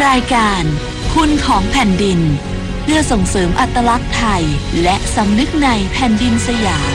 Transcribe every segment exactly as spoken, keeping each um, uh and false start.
รายการคุณของแผ่นดินเพื่อส่งเสริมอัตลักษณ์ไทยและสำนึกในแผ่นดินสยาม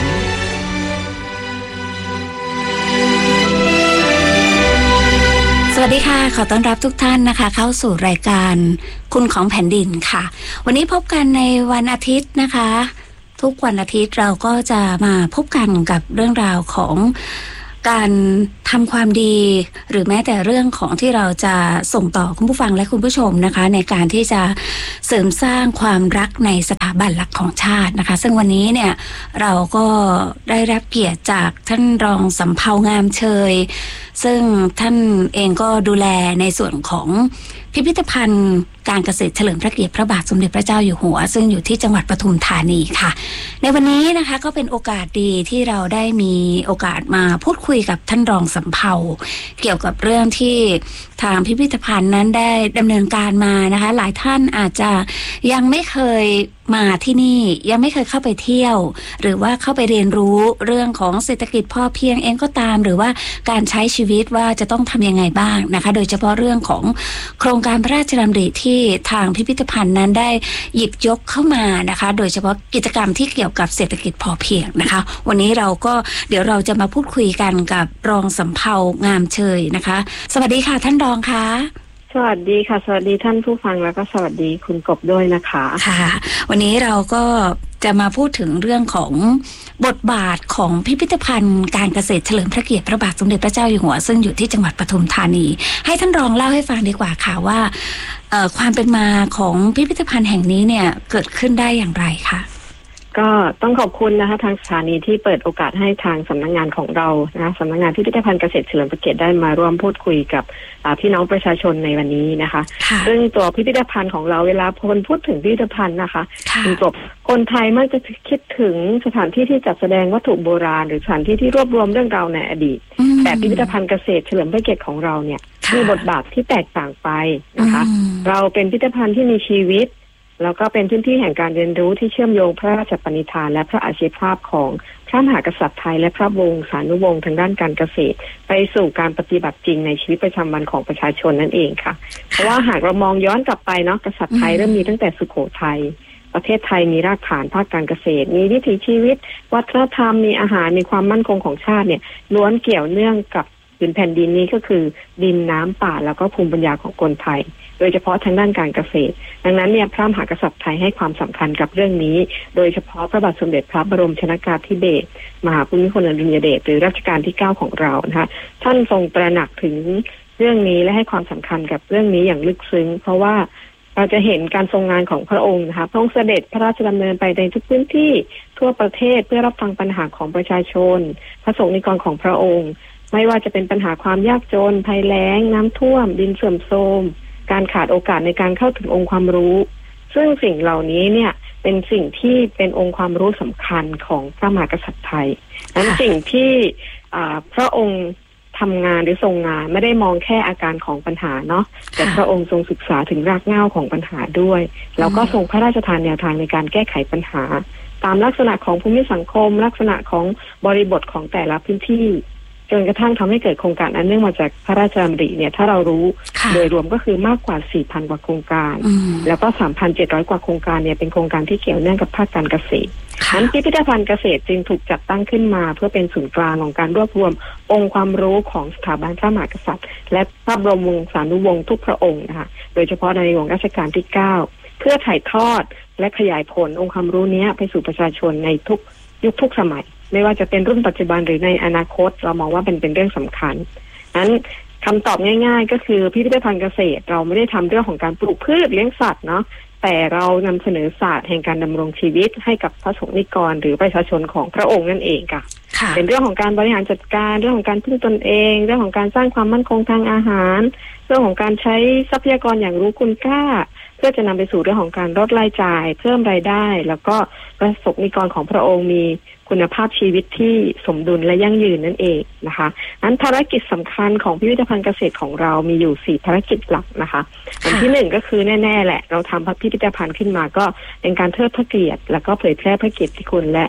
สวัสดีค่ะขอต้อนรับทุกท่านนะคะเข้าสู่รายการคุณของแผ่นดินค่ะวันนี้พบกันในวันอาทิตย์นะคะทุกวันอาทิตย์เราก็จะมาพบกันกับเรื่องราวของการทำความดีหรือแม้แต่เรื่องของที่เราจะส่งต่อคุณผู้ฟังและคุณผู้ชมนะคะในการที่จะเสริมสร้างความรักในสถาบันหลักของชาตินะคะซึ่งวันนี้เนี่ยเราก็ได้รับเกียรติจากท่านรองสำเภางามเชยซึ่งท่านเองก็ดูแลในส่วนของพิพิธภัณฑ์การเกษตรเฉลิมพระเกียรติพระบาทสมเด็จพระเจ้าอยู่หัวซึ่งอยู่ที่จังหวัดปทุมธานีค่ะในวันนี้นะคะก็เป็นโอกาสดีที่เราได้มีโอกาสมาพูดคุยกับท่านรองสำเภาเกี่ยวกับเรื่องที่ทางพิพิธภัณฑ์นั้นได้ดำเนินการมานะคะหลายท่านอาจจะยังไม่เคยมาที่นี่ยังไม่เคยเข้าไปเที่ยวหรือว่าเข้าไปเรียนรู้เรื่องของเศรษฐกิจพอเพียงเองก็ตามหรือว่าการใช้ชีวิตว่าจะต้องทำยังไงบ้างนะคะโดยเฉพาะเรื่องของโครงการพระราชดำริที่ทางพิพิธภัณฑ์นั้นได้หยิบยกเข้ามานะคะโดยเฉพาะกิจกรรมที่เกี่ยวกับเศรษฐกิจพอเพียงนะคะวันนี้เราก็เดี๋ยวเราจะมาพูดคุยกันกับรองสำเภางามเชยนะคะสวัสดีค่ะท่านรองคะสวัสดีค่ะสวัสดีท่านผู้ฟังแล้วก็สวัสดีคุณกบด้วยนะคะค่ะวันนี้เราก็จะมาพูดถึงเรื่องของบทบาทของพิพิธภัณฑ์การเกษตรเฉลิมพระเกียรติพระบาทสมเด็จพระเจ้าอยู่หัวซึ่งอยู่ที่จังหวัดปทุมธานีให้ท่านรองเล่าให้ฟังดีกว่าค่ะว่าความเป็นมาของพิพิธภัณฑ์แห่งนี้เนี่ยเกิดขึ้นได้อย่างไรคะก็ต้องขอบคุณนะคะทางสถานีที่เปิดโอกาสให้ทางสำนักงานของเรานะสำนักงานพิพิธภัณฑ์เกษตรเฉลิมพระเกียรติได้มาร่วมพูดคุยกับพี่น้องประชาชนในวันนี้นะคะซึ่งตัวพิพิธภัณฑ์ของเราเวลาคนพูดถึงพิพิธภัณฑ์นะคะคุณกบคนไทยมักจะคิดถึงสถานที่ที่จัดแสดงวัตถุโบราณหรือสถานที่ที่รวบรวมเรื่องราวในอดีตแต่พิพิธภัณฑ์เกษตรเฉลิมพระเกียรติของเราเนี่ยมีบทบาทที่แตกต่างไปนะคะเราเป็นพิพิธภัณฑ์ที่มีชีวิตแล้วก็เป็นพื้นที่แห่งการเรียนรู้ที่เชื่อมโยงพระราชปณิธานและพระอาชีพภาพของพระมหากษัตริย์ไทยและพระวงศานุวงศ์ทางด้านการเกษตรไปสู่การปฏิบัติจริงในชีวิตประจำวันของประชาชนนั่นเองค่ะเพราะว่าหากเรามองย้อนกลับไปเนาะกษัตริย์ไทยเริ่มมีตั้งแต่สุโขทัยประเทศไทยมีรากฐานภาคการเกษตรมีวิถีชีวิตวัฒนธรรมมีอาหารมีความมั่นคงของชาติเนี่ยล้วนเกี่ยวเนื่องกับพื้นแผ่นดินนี้ก็คือดินน้ำป่าแล้วก็ภูมิปัญญาของคนไทยโดยเฉพาะทางด้านการเกษตรดังนั้นเนี่ยพระมหากษัตริย์ไทยให้ความสำคัญกับเรื่องนี้โดยเฉพาะพระบาทสมเด็จพระบรมชนกาธิเบศรมหาภูมิพลอดุลยเดชหรือรัชกาลที่เก้าของเรานะคะท่านทรงตระหนักถึงเรื่องนี้และให้ความสำคัญกับเรื่องนี้อย่างลึกซึ้งเพราะว่าเราจะเห็นการทรงงานของพระองค์นะคะพระองค์เสด็จพระราชดำเนินไปในทุกพื้นที่ทั่วประเทศเพื่อรับฟังปัญหาของประชาชนพระสงฆ์นิกรของพระองค์ไม่ว่าจะเป็นปัญหาความยากจนภัยแล้งน้ำท่วมดินเสื่อมโทรมการขาดโอกาสในการเข้าถึงองค์ความรู้ซึ่งสิ่งเหล่านี้เนี่ยเป็นสิ่งที่เป็นองค์ความรู้สำคัญของพระมหากษัตริย์ไทยนั้นสิ่งที่พระองค์ทำงานหรือทรงงานไม่ได้มองแค่อาการของปัญหาเนาะแต่พระองค์ทรงศึกษาถึงรากเหง้าของปัญหาด้วยแล้วก็ทรงพระราชทานแนวทางในการแก้ไขปัญหาตามลักษณะของภูมิสังคมลักษณะของบริบทของแต่ละพื้นที่จนกระทั่งทำให้เกิดโครงการอันเนื่องมาจากพระราชดำริเนี่ยถ้าเรารู้โดยรวมก็คือมากกว่า สี่พัน กว่าโครงการแล้วก็ สามพันเจ็ดร้อย กว่าโครงการเนี่ยเป็นโครงการที่เกี่ยวเนื่องกับภาคการเกษตรนั้นพิพิธภัณฑ์เกษตรจึงถูกจัดตั้งขึ้นมาเพื่อเป็นศูนย์กลางของการรวบรวมองค์ความรู้ของสถาบันพระมหากษัตริย์และพระบรมวงศานุวงศ์ทุกพระองค์นะคะโดยเฉพาะในหลวงรัชกาลที่เก้าเพื่อถ่ายทอดและขยายผลองค์ความรู้นี้ไปสู่ประชาชนในทุกยุคทุกสมัยไม่ว่าจะเป็นรุ่นปัจจุบันหรือในอนาคตเรามองว่าเป็นเป็นเรื่องสำคัญนั้นคำตอบง่ายๆก็คือพิพิธภัณฑ์เกษตรเราไม่ได้ทำเรื่องของการปลูกพืชเลี้ยงสัตว์เนาะแต่เรานำเสนอศาสตร์แห่งการดำรงชีวิตให้กับพระสงฆ์นิกรหรือประชาชนของพระองค์นั่นเองค่ะเป็นเรื่องของการบริหารจัดการเรื่องของการพึ่งตนเองเรื่องของการสร้างความมั่นคงทางอาหารเรื่องของการใช้ทรัพยากรอย่างรู้คุณค่าเพื่อจะนำไปสู่เรื่องของการลดรายจ่ายเพิ่มรายได้แล้วก็ประสบนิกรของพระองค์มีคุณภาพชีวิตที่สมดุลและยั่งยืนนั่นเองนะคะนั้นภารกิจสำคัญของพิพิธภัณฑ์เกษตรของเรามีอยู่สี่ภารกิจหลักนะคะอันที่หนึ่งก็คือแน่ๆแหละเราทำพิพิธภัณฑ์ขึ้นมาก็เป็นการเทิดพระเกียรติแล้วก็เผยแพร่พระเกียรติคุณและพ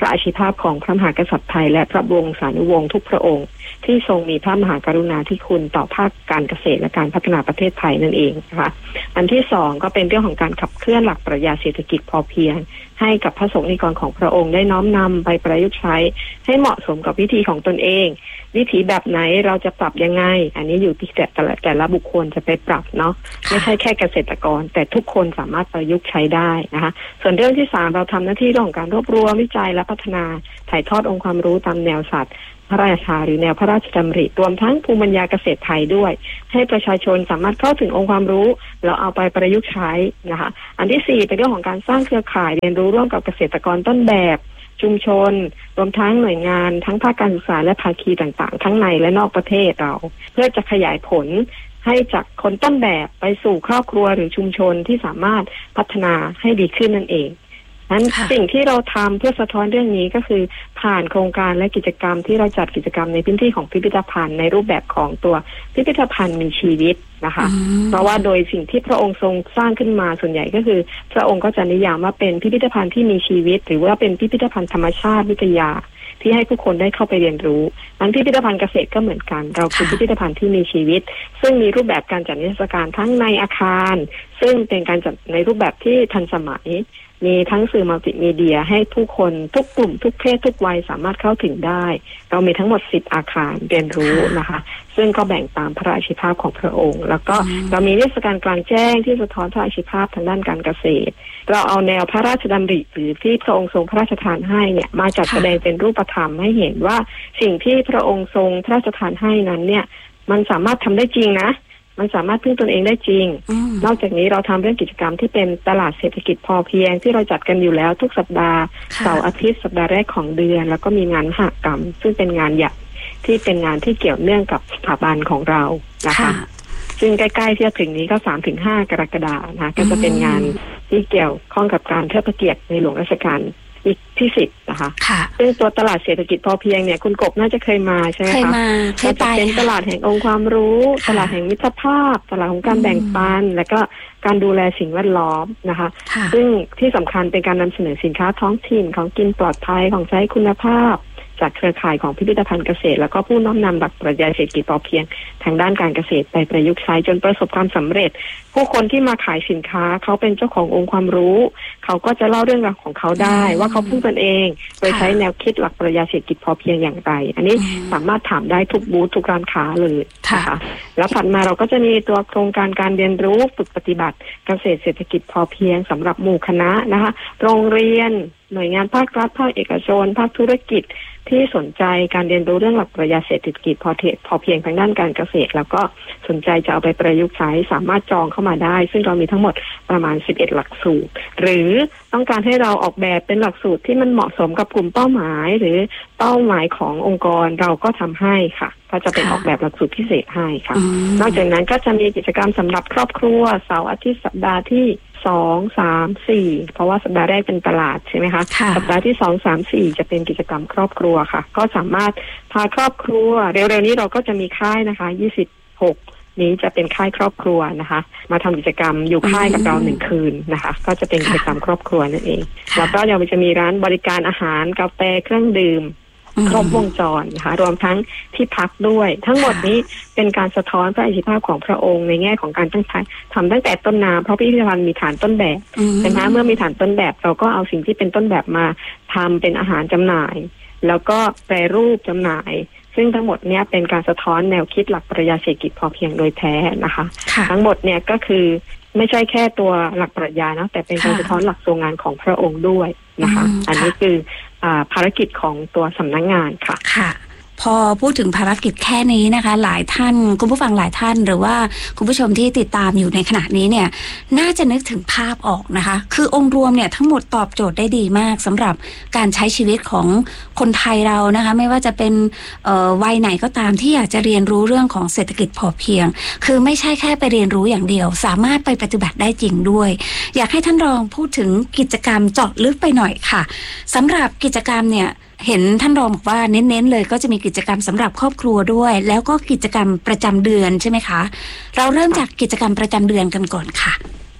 ระอาชีพของพระมหากษัตริย์ไทยและพระบรมสานุวงศ์ทุกพระองค์ที่ทรงมีพระมหากรุณาธิคุณต่อภาคการเกษตรและการพัฒนาประเทศไทยนั่นเองนะคะอันที่สองก็เป็นเรื่องของการขับเคลื่อนหลักปรัชญาเศรษฐกิจพอเพียงให้กับพระสงฆ์นิกรของพระองค์ได้น้อมนำไปประยุกต์ใช้ให้เหมาะสมกับวิธีของตนเองวิธีแบบไหนเราจะปรับยังไงอันนี้อยู่ที่แต่ละแต่ละบุคคลจะไปปรับเนาะไม่ใช่แค่เกษตรกรแต่ทุกคนสามารถประยุกต์ใช้ได้นะคะส่วนเรื่องที่สามเราทำหน้าที่เรื่องของการรวบรวมวิจัยและพัฒนาถ่ายทอดองค์ความรู้ตามแนวสัตว์พระราชาหรือแนวพระราชดำริรวมทั้งภูมิปัญญาเกษตรไทยด้วยให้ประชาชนสามารถเข้าถึงองค์ความรู้แล้วเอาไปประยุกต์ใช้นะคะอันที่สี่เป็นเรื่องของการสร้างเครือข่ายเรียนรู้ร่วมกับเกษตรกรต้นแบบชุมชนรวมทั้งหน่วยงานทั้งภาคการศึกษาและภาคีต่างๆทั้งในและนอกประเทศเราเพื่อจะขยายผลให้จากคนต้นแบบไปสู่ครอบครัวหรือชุมชนที่สามารถพัฒนาให้ดีขึ้นนั่นเองนั้นสิ่งที่เราทำเพื่อสะท้อนเรื่องนี้ก็คือผ่านโครงการและกิจกรรมที่เราจัดกิจกรรมในพื้นที่ของพิพิธภัณฑ์ในรูปแบบของตัวพิพิธภัณฑ์มีชีวิตนะคะเพราะว่าโดยสิ่งที่พระองค์ทรงสร้างขึ้นมาส่วนใหญ่ก็คือพระองค์ก็จะนิยามว่าเป็นพิพิธภัณฑ์ที่มีชีวิตหรือว่าเป็นพิพิธภัณฑ์ธรรมชาติวิทยาที่ให้ผู้คนได้เข้าไปเรียนรู้นั้นพิพิธภัณฑ์เกษตรก็เหมือนกันเราคือพิพิธภัณฑ์ที่มีชีวิตซึ่งมีรูปแบบการจัดนิทรรศการทั้งในอาคารซึ่งเป็นการจัดในรูปแบบที่ทันสมัยมีทั้งสื่อมัลติมีเดียให้ผู้คนทุกกลุ่มทุกเพศทุกวัยสามารถเข้าถึงได้เรามีทั้งหมดสิบอาคารเรียนรู้นะคะซึ่งก็แบ่งตามพระราชินีภาพของพระองค์แล้วก็เรามีนิทรรศการกลางแจ้งที่สะท้อนพระราชินีภาพทางด้านการเกษตรเราเอาแนวพระราชดำริหรือที่พระองค์ทรงพระราชทานให้เนี่ยมาจัดแสดงเป็นรูปธรรมให้เห็นว่าสิ่งที่พระองค์ทรงพระราชทานให้นั้นเนี่ยมันสามารถทำได้จริงนะมันสามารถพึ่งตนเองได้จริงนอกจากนี้เราทำเรื่องกิจกรรมที่เป็นตลาดเศรษฐกิจพอเพียงที่เราจัดกันอยู่แล้วทุกสัปดาห์เสาร์อาทิตย์สัปดาห์แรกของเดือนแล้วก็มีงานมหกรรมซึ่งเป็นงานใหญ่ที่เป็นงานที่เกี่ยวเนื่องกับสถาบันของเรานะคะซึ่งใกล้ๆที่จะถึงนี้ก็ สามถึงห้า กรกฎาคมนะก็จะเป็นงานที่เกี่ยวข้องกับการเทิดพระเกียรติในหลวงรัชกาลที่สิบนะคะซึ่งตัวตลาดเศรษฐกิจพอเพียงเนี่ยคุณกบน่าจะเคยมาใช่ไหมคะเคยมาเคยไปเป็นตลาดแห่งองค์ความรู้ตลาดแห่งมิตรภาพตลาดของการแบ่งปันและก็การดูแลสิ่งแวดล้อมนะคะซึ่งที่สำคัญเป็นการนำเสนอสินค้าท้องถิ่นของกินปลอดภัยของใช้คุณภาพจากเครือข่ายของพิพิธภัณฑ์เกษตรแล้วก็ผู้น้อมนำหลักปรัชญาเศรษฐกิจพอเพียงทางด้านการเกษตรไปประยุกต์ใช้จนประสบความสำเร็จผู้คนที่มาขายสินค้าเขาเป็นเจ้าขององค์ความรู้เขาก็จะเล่าเรื่องราวของเขาได้ว่าเขาพึ่งตนเองโดยใช้แนวคิดหลักปรัชญาเศรษฐกิจพอเพียงอย่างไรอันนี้สามารถถามได้ทุกบูธทุกร้านค้าเลยนะคะแล้วถัดมาเราก็จะมีตัวโครงการการเรียนรู้ฝึกปฏิบัติเกษตรเศรษฐกิจพอเพียงสำหรับหมู่คณะนะคะโรงเรียนหน่วยงานภาครัฐภาคเอกชนภาคธุรกิจที่สนใจการเรียนรู้เรื่องหลักปรัชญาเศรษฐกิจพอเพียงพอเพียงทางด้านการเกษตรแล้วก็สนใจจะเอาไปประยุกต์ใช้สามารถจองเข้ามาได้ซึ่งเรามีทั้งหมดประมาณสิบเอ็ดหลักสูตรหรือต้องการให้เราออกแบบเป็นหลักสูตรที่มันเหมาะสมกับกลุ่มเป้าหมายหรือเป้าหมายขององค์กรเราก็ทำให้ค่ะก็จะเป็นออกแบบหลักสูตรพิเศษให้ค่ะนอกจากนั้นก็จะมีกิจกรรมสำหรับครอบครัวเสาร์อาทิตย์สัปดาห์ที่สองสามสี่เพราะว่าสัปดาห์แรกเป็นตลาดใช่ไหมคะสัปดาห์ที่สองสามสี่จะเป็นกิจกรรมครอบครัวค่ะก็สามารถพาครอบครัวเร็วๆนี้เราก็จะมีค่ายนะคะยี่สิบหกนี้จะเป็นค่ายครอบครัวนะคะมาทำกิจกรรมอยู่ค่ายกับเราหนึ่งคืนนะคะก็จะเป็นกิจกรรมครอบครัวนั่นเองแล้วก็ยังจะมีร้านบริการอาหารกาแฟเครื่องดื่มครบวงจรนะคะรวมทั้งที่พักด้วยทั้งหมดนี้เป็นการสะท้อนพระอิทธิภาพของพระองค์ในแง่ของการตั้งใจทำตั้งแต่ต้นน้ำเพราะพิพิธภัณฑ์มีฐานต้นแบบนะคะเมื่อมีฐานต้นแบบเราก็เอาสิ่งที่เป็นต้นแบบมาทำเป็นอาหารจำหน่ายแล้วก็แปรรูปจำหน่ายซึ่งทั้งหมดเนี้ยเป็นการสะท้อนแนวคิดหลักปรัชญาเศรษฐกิจพอเพียงโดยแท้นะคะทั้งหมดเนี่ยก็คือไม่ใช่แค่ตัวหลักปรัชญานะแต่เป็นการสะท้อนหลักทรงงานของพระองค์ด้วยนะคะอันนี้คือภารกิจของตัวสำนักงานค่ะค่ะพอพูดถึงภารกิจแค่นี้นะคะหลายท่านคุณผู้ฟังหลายท่านหรือว่าคุณผู้ชมที่ติดตามอยู่ในขณะนี้เนี่ยน่าจะนึกถึงภาพออกนะคะคือองค์รวมเนี่ยทั้งหมดตอบโจทย์ได้ดีมากสำหรับการใช้ชีวิตของคนไทยเรานะคะไม่ว่าจะเป็นวัยไหนก็ตามที่อยากจะเรียนรู้เรื่องของเศรษฐกิจพอเพียงคือไม่ใช่แค่ไปเรียนรู้อย่างเดียวสามารถไปปฏิบัติได้จริงด้วยอยากให้ท่านรองพูดถึงกิจกรรมเจาะลึกไปหน่อยค่ะสำหรับกิจกรรมเนี่ยเห็นท่านรองบอกว่าเน้นๆเลยก็จะมีกิจกรรมสำหรับครอบครัวด้วยแล้วก็กิจกรรมประจำเดือนใช่ไหมคะเราเริ่มจากกิจกรรมประจำเดือนกันก่อนค่ะ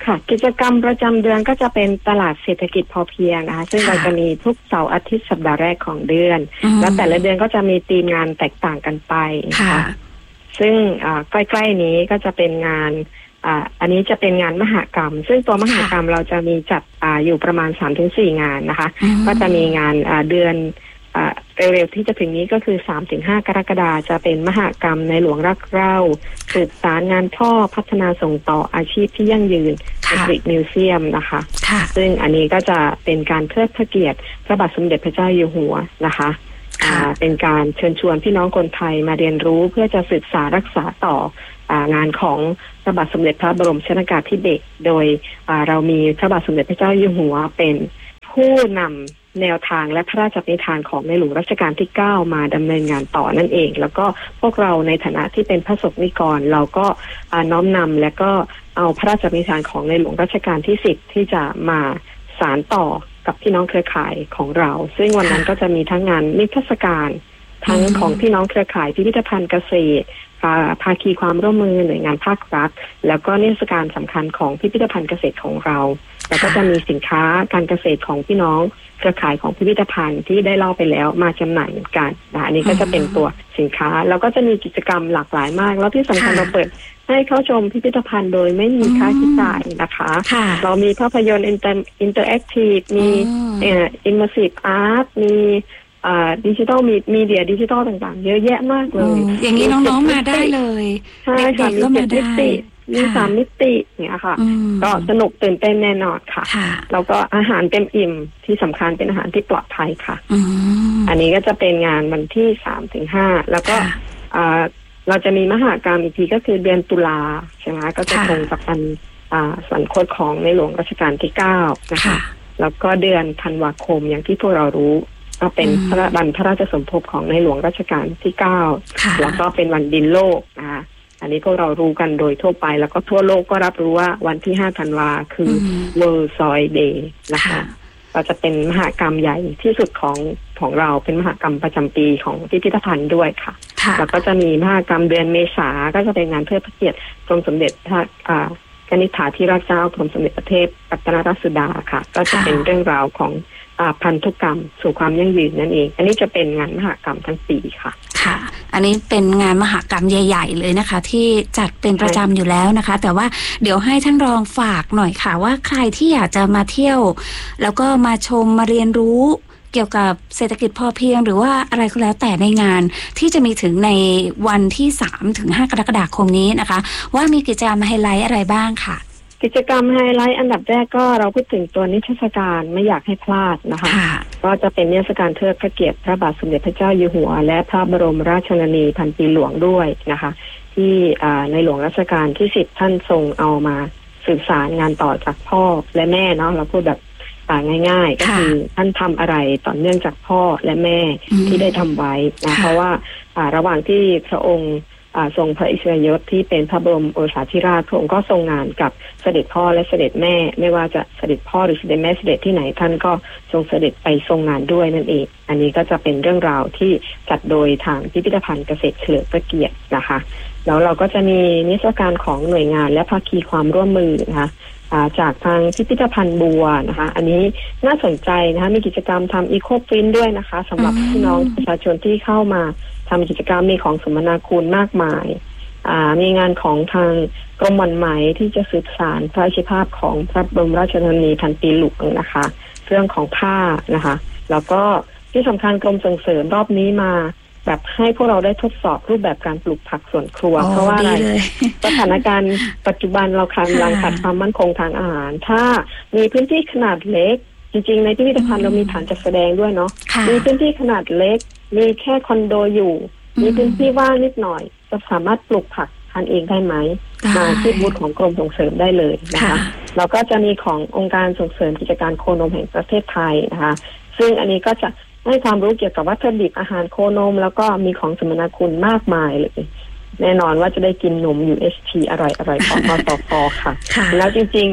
ค่ะกิจกรรมประจำเดือนก็จะเป็นตลาดเศรษฐกิจพอเพียงนะคะซึ่งเราจะมีทุกเสาร์อาทิตย์สัปดาห์แรกของเดือนแล้วแต่ละเดือนก็จะมีธีมงานแตกต่างกันไปนะคะซึ่งใกล้ๆนี้ก็จะเป็นงานอ่าอันนี้จะเป็นงานมหกรรมซึ่งตัวมหกรรมเราจะมีจัดอ่าอยู่ประมาณ สามถึงสี่ งานนะคะก็จะมีงานอ่าเดือนอ่าเร็วๆที่จะถึงนี้ก็คือ สามถึงห้า กรกฎาคมจะเป็นมหกรรมในหลวงรักเราสืบสารงานพ่อพัฒนาส่งต่ออาชีพที่ยั่งยืนในกรีกมิวเซียมนะคะซึ่งอันนี้ก็จะเป็นการเทิดพระเกียรติพระบาทสมเด็จพระเจ้าอยู่หัวนะคะเป็นการเชิญชวนพี่น้องคนไทยมาเรียนรู้เพื่อจะศึกษารักษาต่องานของพระบาทสมเด็จพระบรมชนกาธิเบศรโดยเรามีพระบาทสมเด็จพระเจ้าอยู่หัวเป็นผู้นำแนวทางและพระราชปณิธานของในหลวงรัชกาลที่เก้ามาดำเนินงานต่อนั่นเองแล้วก็พวกเราในฐานะที่เป็นพระสงฆ์นิกรเราก็น้อมนำและก็เอาพระราชปณิธานของในหลวงรัชกาลที่สิบที่จะมาสานต่อกับพี่น้องเครือข่ายของเราซึ่งวันนั้นก็จะมีทั้งงานนิทรรศการทั้งของพี่น้องเครือข่ายพิพิธภัณฑ์เกษตรภาคีความร่วมมือหน่วยงานภาครัฐแล้วก็นิทรรศการสำคัญของพิพิธภัณฑ์เกษตรของเราแล้วก็จะมีสินค้าการเกษตรของพี่น้องเครือข่ายของพิพิธภัณฑ์ที่ได้เล่าไปแล้วมาจำหน่ายเหมือนกันนะอันนี้ก็จะเป็นตัวสินค้าแล้วก็จะมีกิจกรรมหลากหลายมากแล้วที่สำคัญเราเปิดให้เข้าชมพิพิธภัณฑ์โดยไม่มีค่าใช้จ่ายนะคะเรามีภาพยนตร์อินเตอร์อินเตอร์แอคทีฟมีเอ่ออิมเมอร์ซีฟอาร์ตมีอ่าดิจิทัลมีมีเดียดิจิทัลต่างๆเยอะแยะมากเลยอย่างนี้น้องๆมาได้เลยใช่ค่ะมีเจ็ดมิติมีสามมิติเนี่ยค่ะก็สนุกตื่นเต้นแน่นอนค่ะแล้วก็อาหารเต็มอิ่มที่สำคัญเป็นอาหารที่ปลอดภัยค่ะอันนี้ก็จะเป็นงานวันที่สามถึงห้าแล้วก็อ่าเราจะมีมหกรรมอีกทีก็คือเดือนตุลาใช่ไหมก็จะตรงกับวันอ่าสวรรคตของในหลวงรัชกาลที่เก้านะคะแล้วก็เดือนธันวาคมอย่างที่พวกเรารู้ก็เป็นพระวันพระราชสมภพของในหลวงรัชกาลที่เก้าแล้วก็เป็นวันดินโลกนะคะอันนี้พวกเรารู้กันโดยทั่วไปแล้วก็ทั่วโลกก็รับรู้ว่าวันที่ห้าธันวาคือ World Soil Day นะคะก็จะเป็นมหกรรมใหญ่ที่สุดของของเราเป็นมหกรรมประจำปีของพิพิธภัณฑ์ด้วยค่ะแล้วก็จะมีมหกรรมเดือนเมษาก็จะเป็นงานเทิดพระเกียรติกรมสมเด็จพระกนิษฐาธิราชเจ้ากรมสมเด็จพระเทพรัตนราชสุดาค่ะก็จะเป็นเรื่องราวของพันธุกรรมสู่ความยั่งยืนนั่นเองอันนี้จะเป็นงานมหกรรมทั้งปีค่ะค่ะอันนี้เป็นงานมหกรรมใหญ่ๆเลยนะคะที่จัดเป็นประจำอยู่แล้วนะคะแต่ว่าเดี๋ยวให้ท่านรองฝากหน่อยค่ะว่าใครที่อยากจะมาเที่ยวแล้วก็มาชมมาเรียนรู้เกี่ยวกับเศรษฐกิจพอเพียงหรือว่าอะไรก็แล้วแต่ในงานที่จะมีถึงในวันที่สามถึงห้ากรกฎาคมนี้นะคะว่ามีกิจกรรมไฮไลท์อะไรบ้างค่ะกิจกรรมไฮไลท์อันดับแรกก็เราพูดถึงตัวนิทรรศการไม่อยากให้พลาดนะคะก็จะเป็นนิทรรศการเทิดพระเกียรติพระบาทสมเด็จพระเจ้าอยู่หัวและพระบรมราชชนนีพันปีหลวงด้วยนะคะที่ในหลวงรัชกาลที่สิบท่านทรงเอามาสืบสารงานต่อจากพ่อและแม่เนาะเราพูดแบบง่ายๆก็คือท่านทำอะไรต่อเนื่องจากพ่อและแม่ที่ได้ทำไว้นะเพราะว่าระหว่างที่พระองค์ทรงพระอิสริยยศที่เป็นพระบรมโอรสาธิราชพระองค์ก็ทรงงานกับเสด็จพ่อและเสด็จแม่ไม่ว่าจะเสด็จพ่อหรือเสด็จแม่เสด็จที่ไหนท่านก็ทรงเสด็จไปทรงงานด้วยนั่นเองอันนี้ก็จะเป็นเรื่องราวที่จัดโดยทางพิพิธภัณฑ์เกษตรเฉลิมพระเกียรตินะคะแล้วเราก็จะมีนิทรรศการของหน่วยงานและภาคีความร่วมมือนะคะจากทางพิพิธภัณฑ์บัวนะคะอันนี้น่าสนใจนะคะมีกิจกรรมทำอีโคปรินท์ด้วยนะคะสำหรับพี่น้องประชาชนที่เข้ามาทำกิจกรรมมีของสมนาคุณมากมายมีงานของทางกรมหม่อนไหมที่จะสืบสานพระราชภาพของพระบรมราชชนนีพันปีหลวงนะคะเรื่องของผ้านะคะแล้วก็ที่สำคัญกรมส่งเสริมรอบนี้มาแบบให้พวกเราได้ทดสอบรูปแบบการปลูกผักสวนครัวเพราะว่าอะไรสถานการณ์ปัจจุบันเรากำลังขาดความมั่นคงทางอาหารถ้ามีพื้นที่ขนาดเล็กจริงๆในพิพิธภัณฑ์เรามีฐานจัดแสดงด้วยเนาะมีพื้นที่ขนาดเล็กมีแค่คอนโดอยู่มีพื้นที่ว่างนิดหน่อยจะสามารถปลูกผักทานเองได้ไหมมาที่บูธของกรมส่งเสริมได้เลยนะคะเราก็จะมีขององค์การส่งเสริมกิจการโคนมแห่งประเทศไทยนะคะซึ่งอันนี้ก็จะให้ความรู้เกี่ยวกับวัตถุดิบอาหารโคนมแล้วก็มีของสมนาคุณมากมายเลยแน่นอนว่าจะได้กินนม ยู เอช ที อร่อยๆของมสคค่ะแล้วจริงๆไป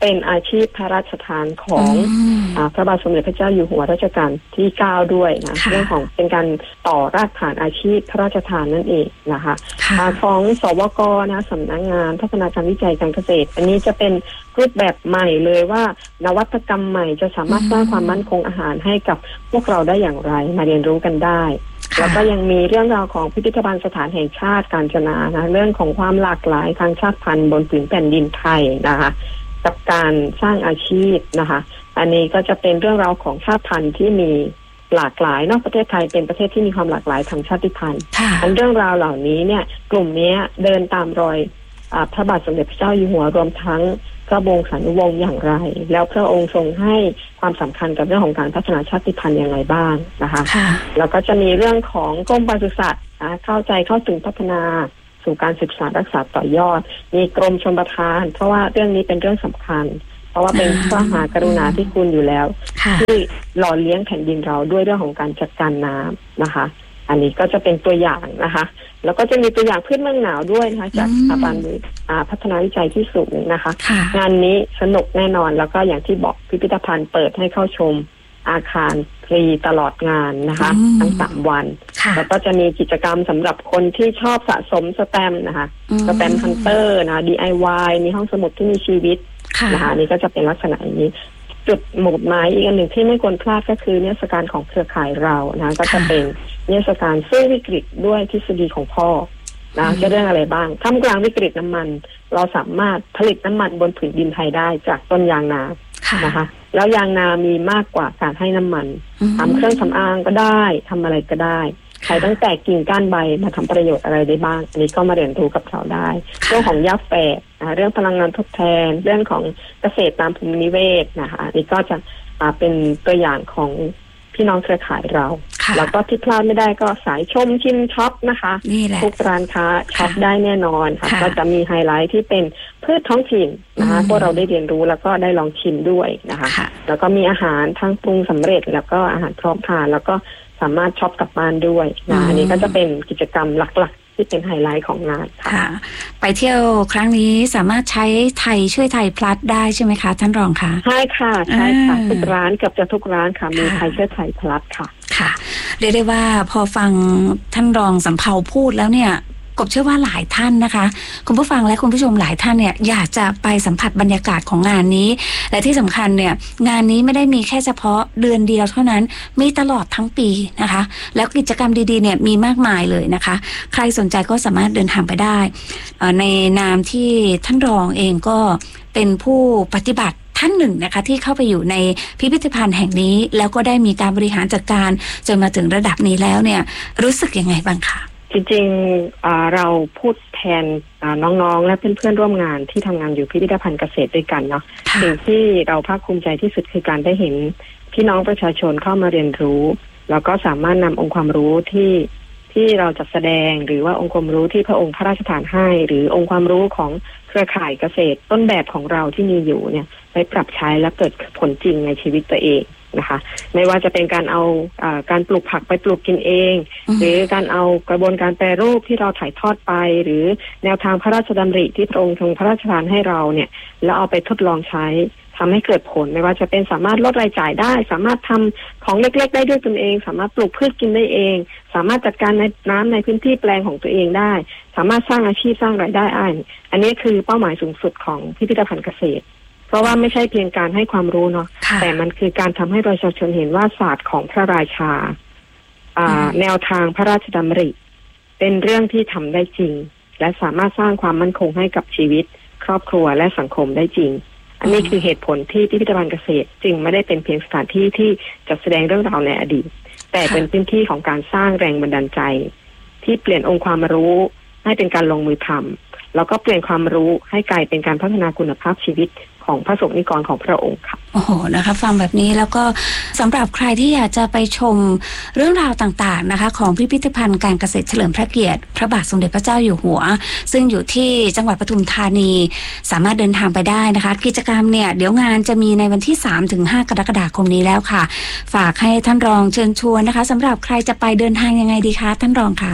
เป็นอาชีพพระราชทานของอ่าพระบาทสมเด็จพระเจ้าอยู่หัวรัชกาลที่เก้าด้วยนะเรื่องของเป็นการต่อรากฐานอาชีพพระราชทานนั่นเองนะคะของสวกนะสำนักงานพัฒนาการวิจัยการเกษตรอันนี้จะเป็นรูปแบบใหม่เลยว่านวัตกรรมใหม่จะสามารถสร้างความมั่นคงอาหารให้กับพวกเราได้อย่างไรมาเรียนรู้กันได้แล้วก็ยังมีเรื่องราวของพิพิธภัณฑ์สถานแห่งชาติกาญจนานะเรื่องของความหลากหลายทางชาติพันธุ์บนผืนแผ่นดินไทยนะคะกับการสร้างอาชีพนะคะอันนี้ก็จะเป็นเรื่องราวของชาติพันธุ์ที่มีหลากหลายนอกประเทศไทยเป็นประเทศที่มีความหลากหลายทางชาติพันธุ์อันเรื่องราวเหล่านี้เนี่ยกลุ่มนี้เดินตามรอยพระบาทสมเด็จพระเจ้าอยู่หัวรวมทั้งพระวงศานุวงศ์อย่างไรแล้วพระองค์ทรงให้ความสำคัญกับเรื่องของการพัฒนาชาติพันธุ์อย่างไรบ้างนะคะแล้วก็จะมีเรื่องของกรมปศุสัตว์เข้าใจเข้าถึงพัฒนาสู่การศึกษารักษาต่อยอดมีกรมชลประทานเพราะว่าเรื่องนี้เป็นเรื่องสำคัญเพราะว่าเป็นพระมหากรุณาธิคุณอยู่แล้วที่หล่อเลี้ยงแผ่นดินเราด้วยเรื่องของการจัดการน้ำนะคะอันนี้ก็จะเป็นตัวอย่างนะคะแล้วก็จะมีตัวอย่างพืชเมืองหนาวด้วยนะคะจากสถาบันพัฒนาวิจัยที่สูงนะคะงานนี้สนุกแน่นอนแล้วก็อย่างที่บอกพิพิธภัณฑ์เปิดให้เข้าชมอาคารฟรีตลอดงานนะคะทั้งสามวันแล้วก็จะมีกิจกรรมสำหรับคนที่ชอบสะสมสแตมป์นะคะสแตมป์ฮันเตอร์นะ ดี ไอ วาย มีห้องสมุดที่มีชีวิตนะคะนี่ก็จะเป็นลักษณะนี้จุดหมุดหมายอีกอันหนึ่งที่ไม่ควรพลาดก็คือนิทรรศการของเครือข่ายเรานะก็จะเป็นนิทรรศการสู้วิกฤตด้วยทฤษฎีของพ่อนะจะเรื่องอะไรบ้างท่ามกลางวิกฤตน้ำมันเราสามารถผลิตน้ำมันบนผืนดินไทยได้จากต้นยางนานะคะแล้วยางนามีมากกว่าการให้น้ำมันทำเครื่องสำอางก็ได้ทำอะไรก็ได้ใช้ตั้งแต่กิ่งก้านใบมาทำประโยชน์อะไรได้บ้างอันนี้ก็มาเรียนรู้กับเราได้เรื่องของหญ้าแฝกเรื่องพลังงานทดแทนเรื่องของเกษตรตามภูมินิเวศนะคะอันนี้ก็จะเป็นตัวอย่างของพี่น้องเครือข่ายเราแล้วก็ที่พลาดไม่ได้ก็สายชมชิมช็อปนะคะทุกร้านค้าช็อปได้แน่นอนค่ะก็จะมีไฮไลท์ที่เป็นพืชท้องถิ่นนะคะพวกเราได้เรียนรู้แล้วก็ได้ลองชิมด้วยนะคะแล้วก็มีอาหารทั้งปรุงสำเร็จแล้วก็อาหารพร้อมทานแล้วก็สามารถช็อปกลับบ้านด้วยนะอันนี้ก็จะเป็นกิจกรรมหลักๆที่เป็นไฮไลท์ของงานค่ะไปเที่ยวครั้งนี้สามารถใช้ไทยช่วยไทยพลัสได้ใช่ไหมคะท่านรองคะใช่ค่ะใช่ค่ะทุกร้านเกือบจะทุกร้านค่ะมีไทยช่วยไทยพลัสค่ะค่ะเรียกได้ว่าพอฟังท่านรองสำเภาพูดแล้วเนี่ยกบเชื่อว่าหลายท่านนะคะคุณผู้ฟังและคุณผู้ชมหลายท่านเนี่ยอยากจะไปสัมผัสบรรยากาศของงานนี้และที่สำคัญเนี่ยงานนี้ไม่ได้มีแค่เฉพาะเดือนเดียวเท่านั้นมีตลอดทั้งปีนะคะแล้วกิจกรรมดีๆเนี่ยมีมากมายเลยนะคะใครสนใจก็สามารถเดินทางไปได้ในนามที่ท่านรองเองก็เป็นผู้ปฏิบัติท่านหนึ่งนะคะที่เข้าไปอยู่ในพิพิธภัณฑ์แห่งนี้แล้วก็ได้มีการบริหารจัดการจนมาถึงระดับนี้แล้วเนี่ยรู้สึกยังไงบ้างคะจริงๆเราพูดแทนน้องๆและเพื่อนๆร่วมงานที่ทำงานอยู่พิพิธภัณฑ์เกษตรด้วยกันเนาะสิ่งที่เราภาคภูมิใจที่สุดคือการได้เห็นพี่น้องประชาชนเข้ามาเรียนรู้แล้วก็สามารถนำองค์ความรู้ที่ที่เราจัดแสดงหรือว่าองค์ความรู้ที่พระองค์พระราชทานให้หรือองค์ความรู้ของเครือข่ายเกษตรต้นแบบของเราที่มีอยู่เนี่ยไปปรับใช้และเกิดผลจริงในชีวิตตัวเองนะคะไม่ว่าจะเป็นการเอาอาการปลูกผักไปปลูกกินเองหรือการเอากระบวนการแปรรูปที่เราถ่ายทอดไปหรือแนวทางพระราชดำริที่พระองค์ทรงพระราชทานให้เราเนี่ยแล้วเอาไปทดลองใช้ทำให้เกิดผลไม่ว่าจะเป็นสามารถลดรายจ่ายได้สามารถทำของเล็กๆได้ด้วยตนเองสามารถปลูกพืชกินได้เองสามารถจัดการในน้ำในพื้นที่แปลงของตัวเองได้สามารถสร้างอาชีพสร้างรายได้อันอันนี้คือเป้าหมายสูงสุดของพิพิธภัณฑ์เกษตรเพราะว่าไม่ใช่เพียงการให้ความรู้เนาะแต่มันคือการทำให้ประชาชนเห็นว่าศาสตร์ของพระราชาแนวทางพระราชดำริเป็นเรื่องที่ทำได้จริงและสามารถสร้างความมั่นคงให้กับชีวิตครอบครัวและสังคมได้จริงอันนี้คือเหตุผลที่พิพิธภัณฑ์เกษตรจึงไม่ได้เป็นเพียงสถานที่ที่จะแสดงเรื่องราวในอดีตแต่เป็นพื้นที่ของการสร้างแรงบันดาลใจที่เปลี่ยนองค์ความรู้ให้เป็นการลงมือทำแล้วก็เปลี่ยนความรู้ให้กลายเป็นการพัฒนาคุณภาพชีวิตของพระสงฆ์นิกรของพระองค์ค่ะโอ้โหนะคะฟังแบบนี้แล้วก็สำหรับใครที่อยากจะไปชมเรื่องราวต่างๆนะคะของพิพิธภัณฑ์การเกษตรเฉลิมพระเกียรติพระบาทสมเด็จพระเจ้าอยู่หัวซึ่งอยู่ที่จังหวัดปทุมธานีสามารถเดินทางไปได้นะคะกิจกรรมเนี่ยเดี๋ยวงานจะมีในวันที่ สามถึงห้า กรกฎาคมนี้แล้วค่ะฝากให้ท่านรองเชิญชวนนะคะสำหรับใครจะไปเดินทางยังไงดีคะท่านรองคะ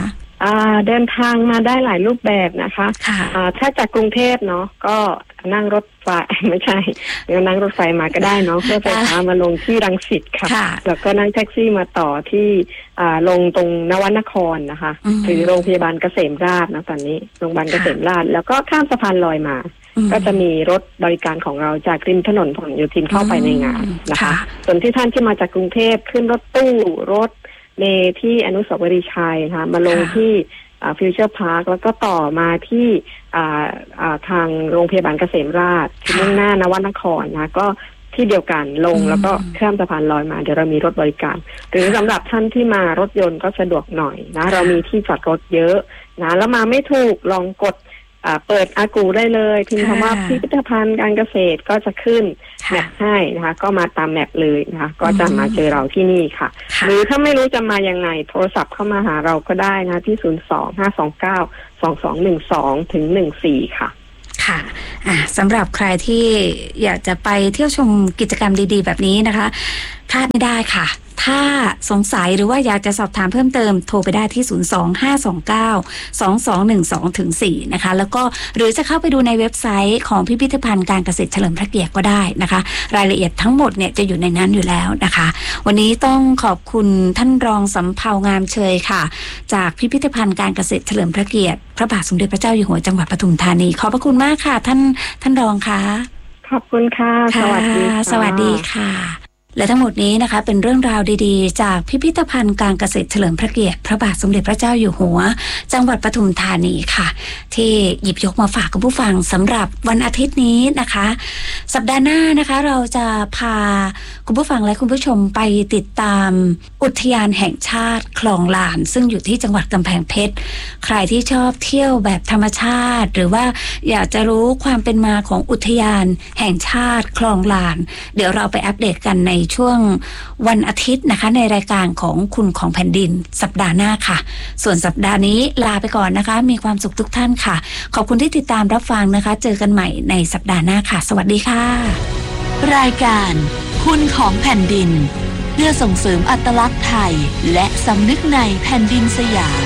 เดินทางมาได้หลายรูปแบบนะคะถ้าจากกรุงเทพเนาะก็นั่งรถไฟไม่ใช่เดี๋ยวนั่งรถไฟมาก็ได้เนาะเพื่อไฟฟ้ามาลงที่รังสิตค่ะแล้วก็นั่งแท็กซี่มาต่อที่ลงตรงนวนครนะคะหรือโรงพยาบาลเกษมราษฎร์นะตอนนี้โรงพยาบาลเกษมราษฎร์แล้วก็ข้ามสะพานลอยมาก็จะมีรถบริการของเราจากริมถนนผลโยธินเข้าไปในงานนะคะส่วนที่ท่านที่มาจากกรุงเทพขึ้นรถตู้รถเมล์ที่อนุสาวรีย์ชัยนะคะมาลงที่ฟิวเจอร์พาร์คแล้วก็ต่อมาที่ทางโรงพยาบาลเกษมราษฎร์ที่มุ่งหน้านวนครนะก็ที่เดียวกันลงแล้วก็ข้ามสะพานลอยมาเดี๋ยวเรามีรถบริการหรือสำหรับท่านที่มารถยนต์ก็สะดวกหน่อยนะเรามีที่จอดรถเยอะนะแล้วมาไม่ถูกลองกดเปิดอากูได้เลยพิมพ์คำว่าพิพิธภัณฑ์การเกษตรก็จะขึ้นแมปให้นะคะก็มาตามแมปเลยนะคะก็จะมาเจอเราที่นี่ค่ะหรือถ้าไม่รู้จะมายังไงโทรศัพท์เข้ามาหาเราก็ได้นะที่ศูนย์สองห้าสองเก้าสองสองหนึ่งสองถึงหนึ่งสี่ค่ะค่ะอ่ะสำหรับใครที่อยากจะไปเที่ยวชมกิจกรรมดีๆแบบนี้นะคะพลาดไม่ได้ค่ะถ้าสงสัยหรือว่าอยากจะสอบถามเพิ่มเติมโทรไปได้ที่ศูนย์ สอง ห้า สอง เก้า สอง สอง หนึ่ง สอง ถึง สี่ นะคะแล้วก็หรือจะเข้าไปดูในเว็บไซต์ของพิพิธภัณฑ์การเกษตรเฉลิมพระเกียรติก็ได้นะคะรายละเอียดทั้งหมดเนี่ยจะอยู่ในนั้นอยู่แล้วนะคะวันนี้ต้องขอบคุณท่านรองสำเภางามเชยค่ะจากพิพิธภัณฑ์การเกษตรเฉลิมพระเกียรติพระบาทสมเด็จพระเจ้าอยู่หัวจังหวัดปทุมธานีขอบพระคุณมากค่ะท่านท่านรองค่ะขอบคุณค่ะสวัสดีค่ะสวัสดีค่ะและทั้งหมดนี้นะคะเป็นเรื่องราวดีๆจากพิพิธภัณฑ์การเกษตรเฉลิมพระเกียรติพระบาทสมเด็จพระเจ้าอยู่หัวจังหวัดปทุมธานีค่ะที่หยิบยกมาฝากคุณผู้ฟังสำหรับวันอาทิตย์นี้นะคะสัปดาห์หน้านะคะเราจะพาคุณผู้ฟังและคุณผู้ชมไปติดตามอุทยานแห่งชาติคลองลานซึ่งอยู่ที่จังหวัดกำแพงเพชรใครที่ชอบเที่ยวแบบธรรมชาติหรือว่าอยากจะรู้ความเป็นมาของอุทยานแห่งชาติคลองลานเดี๋ยวเราไปอัปเดตกันในช่วงวันอาทิตย์นะคะในรายการของคุณของแผ่นดินสัปดาห์หน้าค่ะส่วนสัปดาห์นี้ลาไปก่อนนะคะมีความสุขทุกท่านค่ะขอบคุณที่ติดตามรับฟังนะคะเจอกันใหม่ในสัปดาห์หน้าค่ะสวัสดีค่ะรายการคุณของแผ่นดินเพื่อส่งเสริมอัตลักษณ์ไทยและสำนึกในแผ่นดินสยาม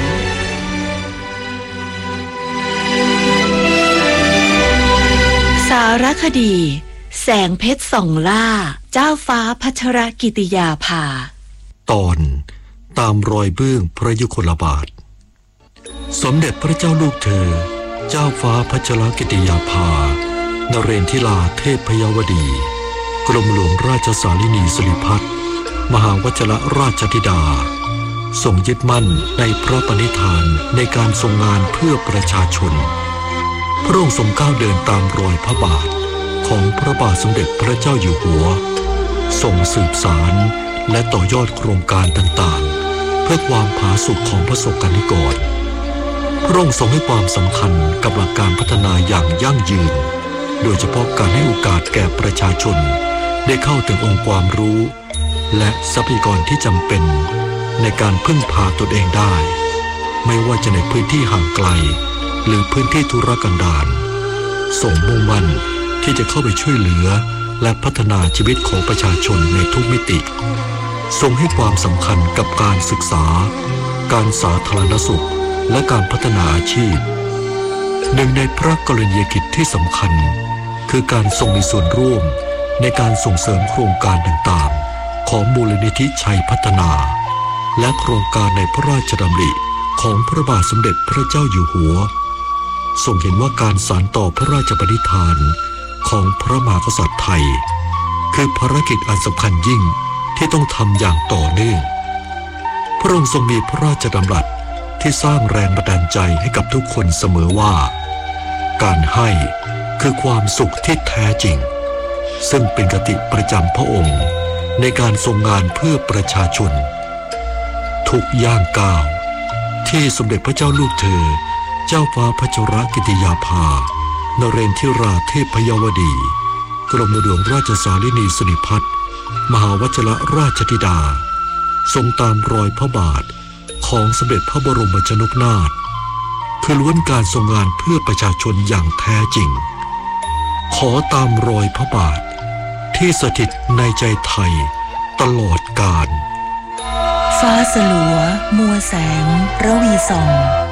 สารคดีแสงเพชรส่องล่าเจ้าฟ้าพัชรกิติยาภาตอนตามรอยเบื้องพระยุคลบาทสมเด็จพระเจ้าลูกเธอเจ้าฟ้าพัชรกิติยาภานเรนทิลาเทพพยวดีกรมหลวงราชสารินีสิริพัฒน์มหาวชิรราชธิดาทรงยึดมั่นในพระปณิธานในการทรงงานเพื่อประชาชนพระองค์ทรงก้าวเดินตามรอยพระบาทของพระบาทสมเด็จพระเจ้าอยู่หัวทรงสืบสารและต่อยอดโครงการต่างๆเพื่อความผาสุกของประสบกนิกรพระองค์ทรงให้ความสำคัญกับหลักการพัฒนาอย่างยั่งยืนโดยเฉพาะการให้โอกาสแก่ประชาชนได้เข้าถึงองค์ความรู้และทรัพยากรที่จำเป็นในการพึ่งพาตนเองได้ไม่ว่าจะในพื้นที่ห่างไกลหรือพื้นที่ทุรกันดารทรงมุ่งมั่นที่จะเข้าไปช่วยเหลือและพัฒนาชีวิตของประชาชนในทุกมิติทรงให้ความสำคัญกับการศึกษาการสาธารณสุขและการพัฒนาอาชีพหนึ่งในพระกรณียกิจที่สำคัญคือการทรงมีส่วนร่วมในการส่งเสริมโครงการต่างๆของมูลนิธิชัยพัฒนาและโครงการในพระราชดำริของพระบาทสมเด็จพระเจ้าอยู่หัวทรงเห็นว่าการสานต่อพระราชปณิธานของพระมหากษัตริย์ไทยคือภารกิจอันสำคัญยิ่งที่ต้องทำอย่างต่อเนื่องพระองค์ทรงมีพระราชดำรัสที่สร้างแรงบันดาลใจให้กับทุกคนเสมอว่าการให้คือความสุขที่แท้จริงซึ่งเป็นคติประจำพระองค์ในการทรงงานเพื่อประชาชนทุกย่างก้าวที่สมเด็จพระเจ้าลูกเธอเจ้าฟ้าพัชรกิติยาภานเรนทิราเทพพยวดีกรมหลวงราชสารินีสิริพัฒน์มหาวชิรราชธิดาทรงตามรอยพระบาทของสมเด็จพระบรมชนกนาถคือล้วนการทรงงานเพื่อประชาชนอย่างแท้จริงขอตามรอยพระบาทที่สถิตในใจไทยตลอดกาลฟ้าสลัวมัวแสงระวีส่อง